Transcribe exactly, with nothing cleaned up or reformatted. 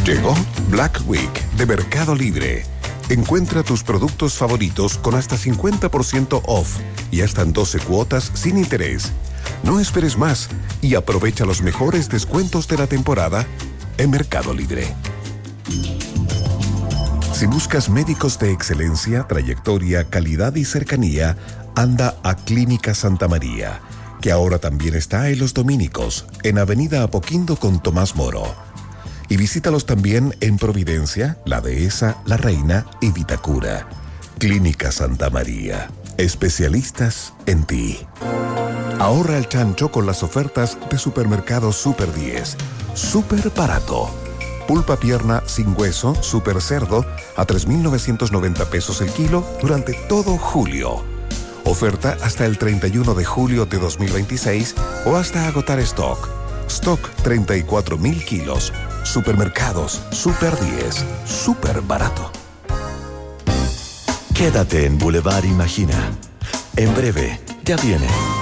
Llegó Black Week de Mercado Libre. Encuentra tus productos favoritos con hasta cincuenta por ciento off y hasta en doce cuotas sin interés. No esperes más y aprovecha los mejores descuentos de la temporada en Mercado Libre. Si buscas médicos de excelencia, trayectoria, calidad y cercanía, anda a Clínica Santa María, que ahora también está en Los Dominicos, en Avenida Apoquindo con Tomás Moro. Y visítalos también en Providencia, La Dehesa, La Reina y Vitacura. Clínica Santa María. Especialistas en ti. Ahorra el chancho con las ofertas de Supermercado Super diez. Súper barato. Pulpa pierna sin hueso, super cerdo, a tres mil novecientos noventa pesos el kilo durante todo julio. Oferta hasta el treinta y uno de julio de dos mil veintiséis o hasta agotar stock. Stock treinta y cuatro mil kilos. Supermercados Super diez. Súper barato. Quédate en Boulevard Imagina. En breve, ya viene